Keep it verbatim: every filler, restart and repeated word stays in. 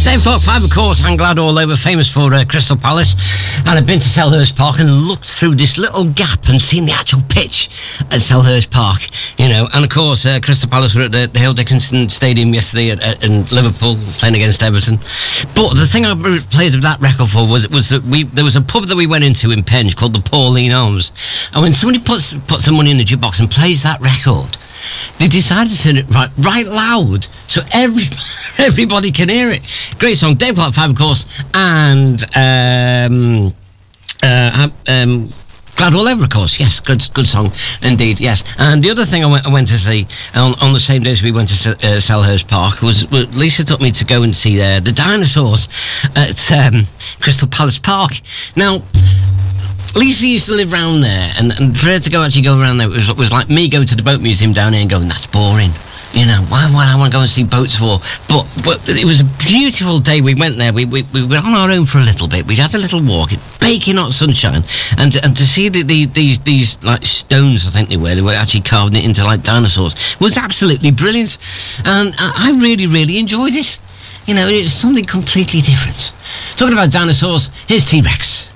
Dave Clark Five, of course, I'm glad all over, famous for uh, Crystal Palace. And I've been to Selhurst Park and looked through this little gap and seen the actual pitch at Selhurst Park, you know. And of course, uh, Crystal Palace were at the, the Hill Dickinson Stadium yesterday at, at, in Liverpool playing against Everton. But the thing I played that record for was was that we there was a pub that we went into in Penge called the Pauline Arms. And when somebody puts puts some money in the jukebox and plays that record, they decided to turn it right, right loud so every, everybody can hear it. Great song, Dave Clark Five, of course, and um, uh, um, Glad All Over, of course. Yes, good, good song indeed. Yes, and the other thing I went, I went to see on, on the same day as we went to uh, Selhurst Park was, was Lisa took me to go and see uh, the dinosaurs at um, Crystal Palace Park. Now, Lisa used to live round there, and, and for her to go actually go around there was, was like me going to the boat museum down here and going, that's boring. You know, why would I want to go and see boats for? But but it was a beautiful day. We went there. We we, we were on our own for a little bit. We had a little walk, baking hot sunshine, and and to see the, the these these like stones, I think they were, they were actually carving it into like dinosaurs, was absolutely brilliant, and I, I really really enjoyed it. You know, it was something completely different. Talking about dinosaurs, here's T-Rex.